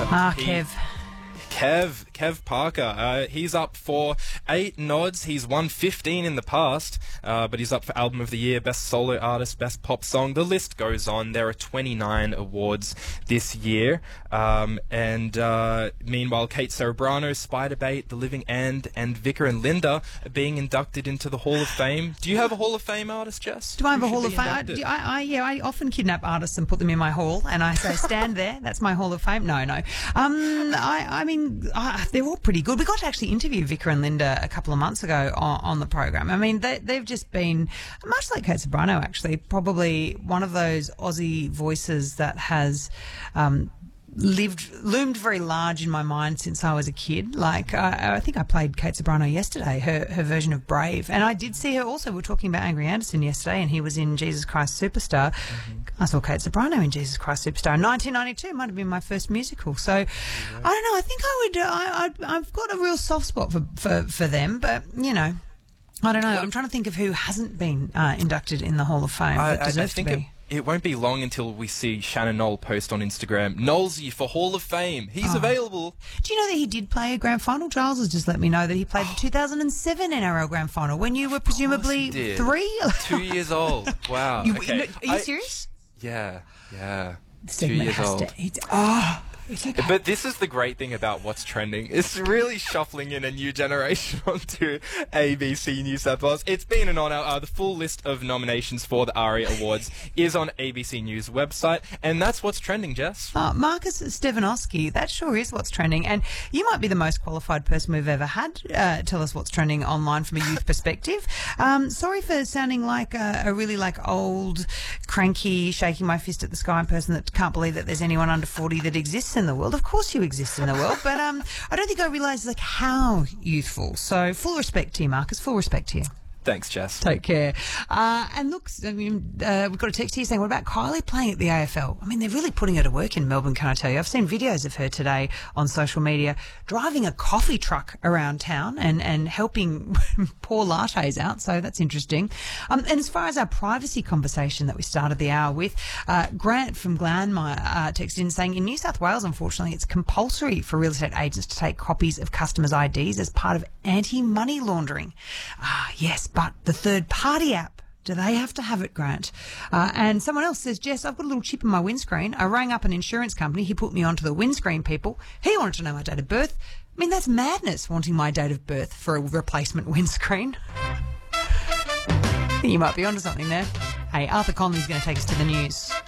Kev Parker. He's up for 8 nods. He's won 15 in the past, but he's up for Album of the Year, Best Solo Artist, Best Pop Song. The list goes on. There are 29 awards this year. Meanwhile, Kate Cerebrano, Spiderbait, The Living End, and Vicar and Linda are being inducted into the Hall of Fame. Do you have a Hall of Fame artist, Jess? Do I have a Hall of Fame? I often kidnap artists and put them in my hall, and I say, stand there. That's my Hall of Fame. No. They're all pretty good. We got to actually interview Vicar and Linda a couple of months ago on the program. I mean, they've just been, much like Kate Cerebrano, actually, probably one of those Aussie voices that has loomed very large in my mind since I was a kid. Like, I think I played Kate Cerebrano yesterday, her version of Brave. And I did see her also. We were talking about Angry Anderson yesterday, and he was in Jesus Christ Superstar. Mm-hmm. I saw Kate Cerebrano in Jesus Christ Superstar in 1992. It might have been my first musical. So, I don't know. I think I've got a real soft spot for them, but, you know, I don't know. I'm trying to think of who hasn't been inducted in the Hall of Fame but deserves to be. It won't be long until we see Shannon Knoll post on Instagram, Knowlesy for Hall of Fame. He's available. Do you know that he did play a grand final? Charles has just let me know that he played the 2007 NRL grand final when you were presumably 3? 2 years old. Wow. Are you serious? Yeah. 2 Segment years has old. Okay. But this is the great thing about what's trending. It's really shuffling in a new generation onto ABC New South Wales. It's been an honour. The full list of nominations for the ARIA Awards is on ABC News website, and that's what's trending, Jess. Marcus Stefanowski, that sure is what's trending, and you might be the most qualified person we've ever had tell us what's trending online from a youth perspective. Sorry for sounding like a really old, cranky, shaking my fist at the sky person that can't believe that there's anyone under 40 that exists in the world. Of course you exist in the world, but I don't think I realised how youthful. So full respect to you, Marcus. Full respect to you. Thanks, Jess. Take care. And look, we've got a text here saying, what about Kylie playing at the AFL? I mean, they're really putting her to work in Melbourne, can I tell you? I've seen videos of her today on social media driving a coffee truck around town and helping pour lattes out, so that's interesting. And as far as our privacy conversation that we started the hour with, Grant from Glanmire texted in saying, in New South Wales, unfortunately, it's compulsory for real estate agents to take copies of customers' IDs as part of anti-money laundering. Yes, but the third-party app, do they have to have it, Grant? And someone else says, Jess, I've got a little chip in my windscreen. I rang up an insurance company. He put me onto the windscreen people. He wanted to know my date of birth. I mean, that's madness, wanting my date of birth for a replacement windscreen. You might be onto something there. Hey, Arthur Conley's going to take us to the news.